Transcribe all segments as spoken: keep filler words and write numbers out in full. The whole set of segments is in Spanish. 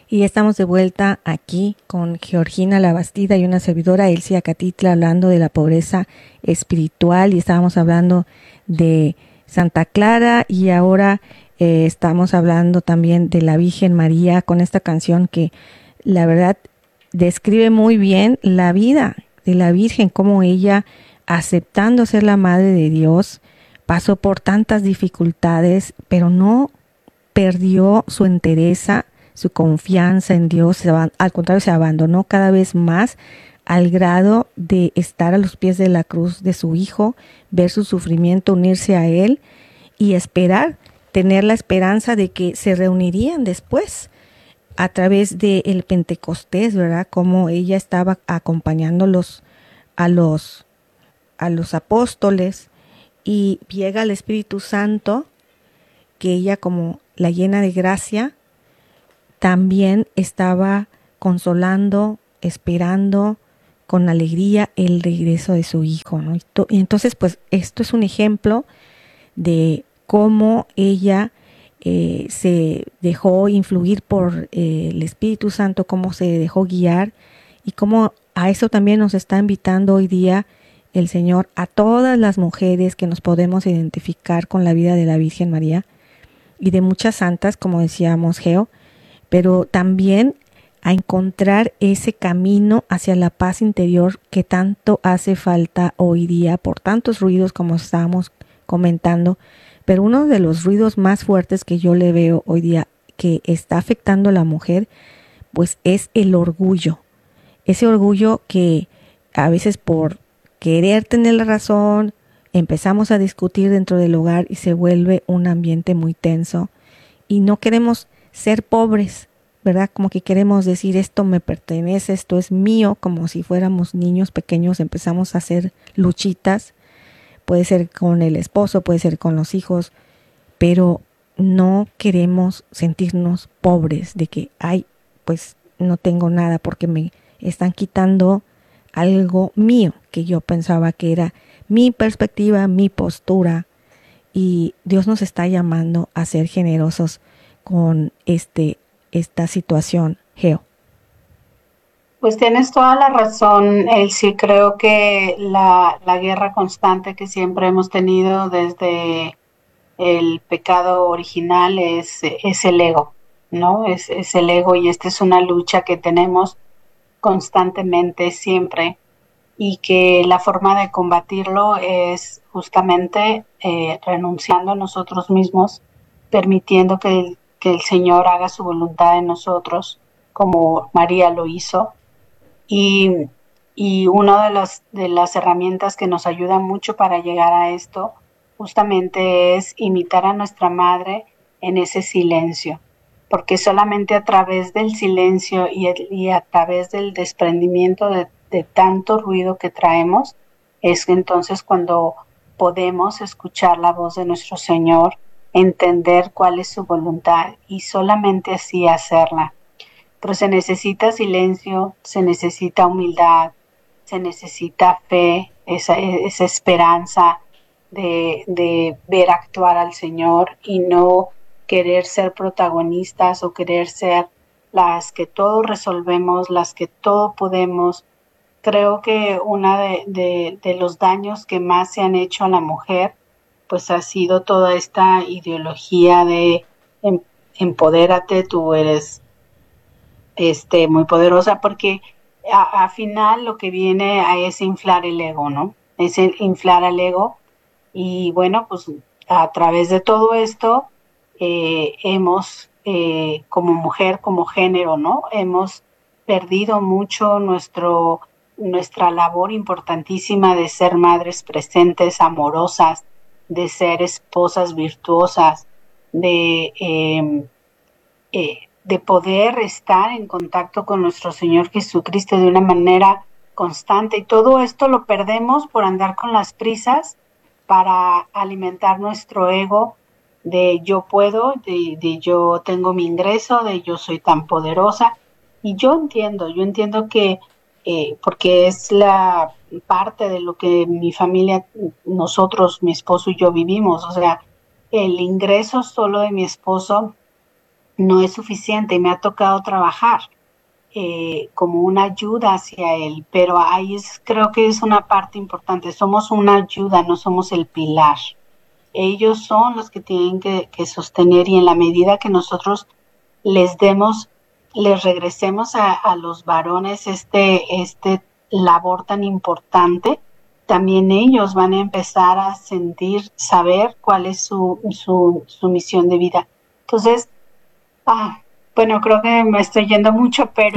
Y estamos de vuelta aquí con Georgina Labastida y una servidora, Elsie Acatitla, hablando de la pobreza espiritual, y estábamos hablando de Santa Clara, y ahora eh, estamos hablando también de la Virgen María con esta canción que la verdad describe muy bien la vida de la Virgen, cómo ella, aceptando ser la Madre de Dios, pasó por tantas dificultades, pero no perdió su entereza, su confianza en Dios. Al contrario, se abandonó cada vez más al grado de estar a los pies de la cruz de su Hijo, ver su sufrimiento, unirse a Él y esperar, tener la esperanza de que se reunirían después a través del Pentecostés, ¿verdad? Como ella estaba acompañándolos a los, a los apóstoles, y llega el Espíritu Santo, que ella, como la llena de gracia, también estaba consolando, esperando con alegría el regreso de su Hijo, ¿no? Y entonces, pues, esto es un ejemplo de cómo ella eh, se dejó influir por eh, el Espíritu Santo, cómo se dejó guiar, y cómo a eso también nos está invitando hoy día el Señor, a todas las mujeres que nos podemos identificar con la vida de la Virgen María y de muchas santas, como decíamos, Geo, pero también a encontrar ese camino hacia la paz interior que tanto hace falta hoy día por tantos ruidos, como estábamos comentando. Pero uno de los ruidos más fuertes que yo le veo hoy día que está afectando a la mujer, pues es el orgullo. Ese orgullo que a veces, por querer tener la razón, empezamos a discutir dentro del hogar y se vuelve un ambiente muy tenso, y no queremos ser pobres, ¿verdad? Como que queremos decir, esto me pertenece, esto es mío, como si fuéramos niños pequeños. Empezamos a hacer luchitas, puede ser con el esposo, puede ser con los hijos, pero no queremos sentirnos pobres, de que, ay, pues no tengo nada porque me están quitando algo mío, que yo pensaba que era mi perspectiva, mi postura. Y Dios nos está llamando a ser generosos con este, esta situación, Geo. Pues tienes toda la razón, Elsie. Creo que la, la guerra constante que siempre hemos tenido desde el pecado original es, es el ego, ¿no? Es, es el ego, y esta es una lucha que tenemos constantemente, siempre, y que la forma de combatirlo es justamente eh, renunciando a nosotros mismos, permitiendo que el, que el Señor haga su voluntad en nosotros, como María lo hizo. Y, y una de las, de las herramientas que nos ayuda mucho para llegar a esto justamente es imitar a nuestra madre en ese silencio, porque solamente a través del silencio y, el, y a través del desprendimiento de, de tanto ruido que traemos es entonces cuando podemos escuchar la voz de nuestro Señor, entender cuál es su voluntad y solamente así hacerla. Pero se necesita silencio, se necesita humildad, se necesita fe, esa, esa esperanza de, de ver actuar al Señor y no querer ser protagonistas o querer ser las que todo resolvemos, las que todo podemos. Creo que uno de, de, de los daños que más se han hecho a la mujer pues ha sido toda esta ideología de em, empodérate, tú eres este, muy poderosa, porque a, a final lo que viene a es inflar el ego, ¿no? Es el inflar al ego. Y bueno, pues a través de todo esto eh, hemos, eh, como mujer, como género, ¿no? Hemos perdido mucho nuestro, nuestra labor importantísima de ser madres presentes, amorosas, de ser esposas virtuosas, de... Eh, eh, de poder estar en contacto con nuestro Señor Jesucristo de una manera constante. Y todo esto lo perdemos por andar con las prisas para alimentar nuestro ego de yo puedo, de, de yo tengo mi ingreso, de yo soy tan poderosa. Y yo entiendo, yo entiendo que, eh, porque es la parte de lo que mi familia, nosotros, mi esposo y yo vivimos. O sea, el ingreso solo de mi esposo no es suficiente y me ha tocado trabajar eh, como una ayuda hacia él, pero ahí es, creo que es una parte importante, somos una ayuda, no somos el pilar. Ellos son los que tienen que, que sostener y en la medida que nosotros les demos, les regresemos a, a los varones este, este labor tan importante, también ellos van a empezar a sentir, saber cuál es su, su, su misión de vida. Entonces, ah, bueno, creo que me estoy yendo mucho, pero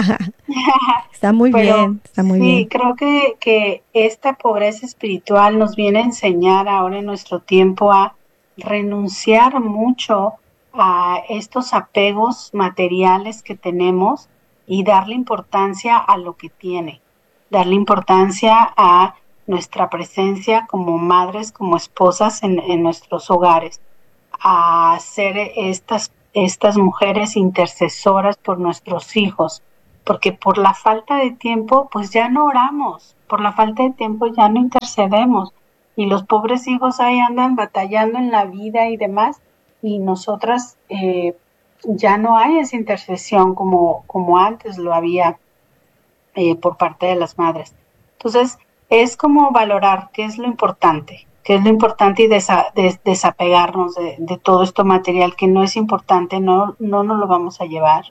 Está muy pero bien, está muy sí, bien. creo que, que esta pobreza espiritual nos viene a enseñar ahora en nuestro tiempo a renunciar mucho a estos apegos materiales que tenemos y darle importancia a lo que tiene, darle importancia a nuestra presencia como madres, como esposas en, en nuestros hogares, a ser estas, estas mujeres intercesoras por nuestros hijos, porque por la falta de tiempo, pues ya no oramos, por la falta de tiempo ya no intercedemos, y los pobres hijos ahí andan batallando en la vida y demás, y nosotras eh, ya no hay esa intercesión como, como antes lo había eh, por parte de las madres. Entonces, es como valorar qué es lo importante, qué es lo importante y desa, des, desapegarnos de, de todo esto material que no es importante, no, no nos lo vamos a llevar,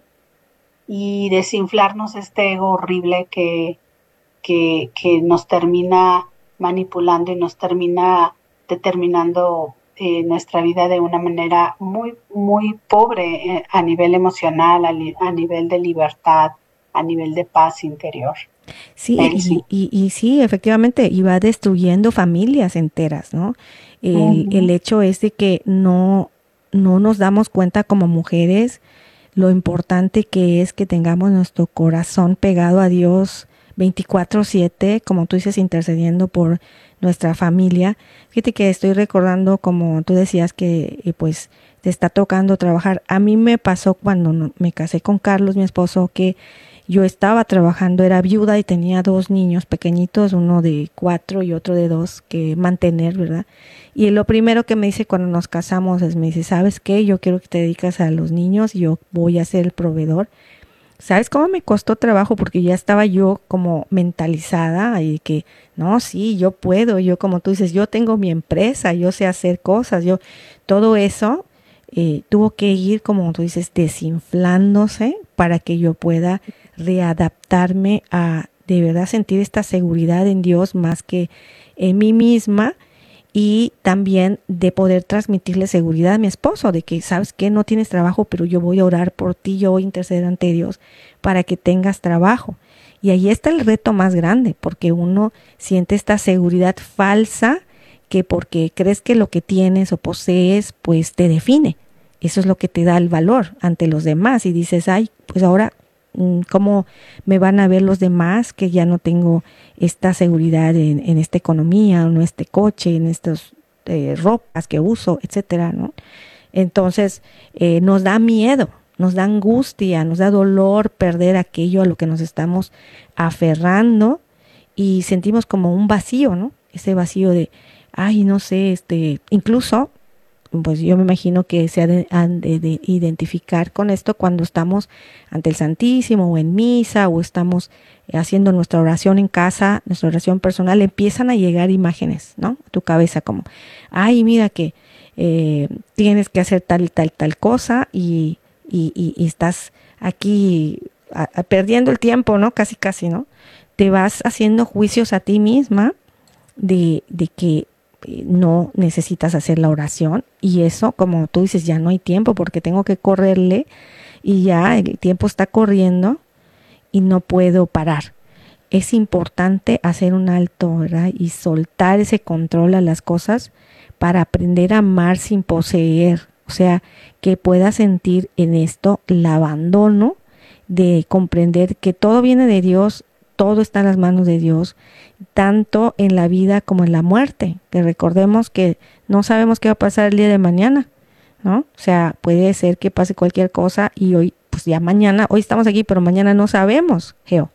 y desinflarnos este ego horrible que, que, que nos termina manipulando y nos termina determinando eh, nuestra vida de una manera muy, muy pobre eh, a nivel emocional, a, li, a nivel de libertad, a nivel de paz interior. Sí, y, Elsie. y, y sí, efectivamente, y va destruyendo familias enteras, ¿no? El, el Uh-huh. hecho es de que no, no nos damos cuenta como mujeres lo importante que es que tengamos nuestro corazón pegado a Dios veinticuatro siete, como tú dices, intercediendo por nuestra familia. Fíjate que estoy recordando, como tú decías, que eh, pues te está tocando trabajar. A mí me pasó cuando no, me casé con Carlos, mi esposo, que yo estaba trabajando, era viuda y tenía dos niños pequeñitos, uno de cuatro y otro de dos que mantener, ¿verdad? Y lo primero que me dice cuando nos casamos es, me dice, ¿sabes qué? Yo quiero que te dediques a los niños, yo voy a ser el proveedor. ¿Sabes cómo me costó trabajo? Porque ya estaba yo como mentalizada y que, no, sí, yo puedo, yo como tú dices, yo tengo mi empresa, yo sé hacer cosas, yo, todo eso eh, tuvo que ir, como tú dices, desinflándose para que yo pueda readaptarme a de verdad sentir esta seguridad en Dios más que en mí misma, y también de poder transmitirle seguridad a mi esposo, de que sabes que no tienes trabajo, pero yo voy a orar por ti, yo voy a interceder ante Dios para que tengas trabajo. Y ahí está el reto más grande, porque uno siente esta seguridad falsa que porque crees que lo que tienes o posees, pues te define. Eso es lo que te da el valor ante los demás y dices, ay, pues ahora cómo me van a ver los demás que ya no tengo esta seguridad en, en esta economía, en este coche, en estas eh, ropas que uso, etcétera, ¿no? Entonces eh, nos da miedo, nos da angustia, nos da dolor perder aquello a lo que nos estamos aferrando y sentimos como un vacío, ¿no? Ese vacío de, ay, no sé, este, incluso pues yo me imagino que se han de, han de, de identificar con esto cuando estamos ante el Santísimo o en misa o estamos haciendo nuestra oración en casa, nuestra oración personal, empiezan a llegar imágenes, ¿no? A tu cabeza como, ay, mira que eh, tienes que hacer tal, tal, tal cosa y, y, y, y estás aquí a, a, perdiendo el tiempo, ¿no? Casi, casi, ¿no? Te vas haciendo juicios a ti misma de, de que no necesitas hacer la oración y eso, como tú dices, ya no hay tiempo porque tengo que correrle y ya el tiempo está corriendo y no puedo parar. Es importante hacer un alto, ¿verdad? Y soltar ese control a las cosas para aprender a amar sin poseer. O sea, que pueda sentir en esto el abandono de comprender que todo viene de Dios, todo está en las manos de Dios, tanto en la vida como en la muerte, que recordemos que no sabemos qué va a pasar el día de mañana, ¿no? O sea, puede ser que pase cualquier cosa y hoy, pues ya mañana, hoy estamos aquí, pero mañana no sabemos, Geo.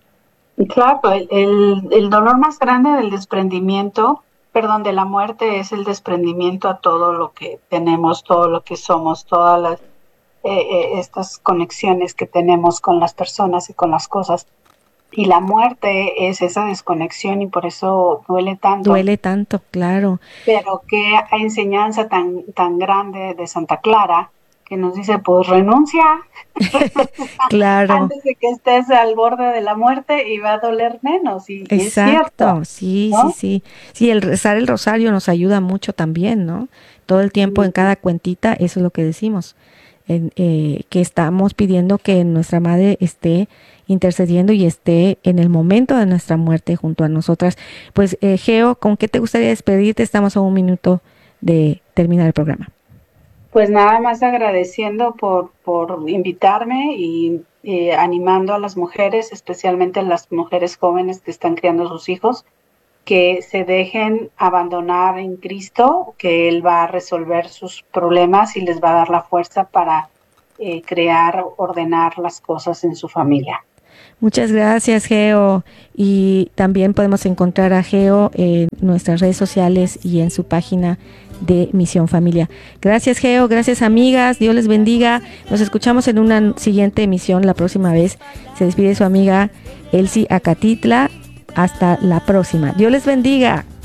Y claro, el, el, el dolor más grande del desprendimiento, perdón, de la muerte es el desprendimiento a todo lo que tenemos, todo lo que somos, todas las eh, eh, estas conexiones que tenemos con las personas y con las cosas. Y la muerte es esa desconexión y por eso duele tanto. Duele tanto, claro. Pero qué enseñanza tan, tan grande de Santa Clara, que nos dice, pues renuncia, claro. antes de que estés al borde de la muerte y va a doler menos. Y, Exacto, y es cierto, sí, ¿no? sí, sí. Sí, el rezar el rosario nos ayuda mucho también, ¿no? Todo el tiempo en cada cuentita, eso es lo que decimos, en, eh, que estamos pidiendo que nuestra madre esté intercediendo y esté en el momento de nuestra muerte junto a nosotras. Pues, eh, Geo, ¿con qué te gustaría despedirte? Estamos a un minuto de terminar el programa. Pues nada más agradeciendo por, por invitarme y eh, animando a las mujeres, especialmente a las mujeres jóvenes que están criando a sus hijos, que se dejen abandonar en Cristo, que Él va a resolver sus problemas y les va a dar la fuerza para eh, crear, ordenar las cosas en su familia. Muchas gracias, Geo. Y también podemos encontrar a Geo en nuestras redes sociales y en su página de Misión Familia. Gracias, Geo. Gracias, amigas. Dios les bendiga. Nos escuchamos en una siguiente emisión la próxima vez. Se despide su amiga Elsie Acatitla. Hasta la próxima. Dios les bendiga.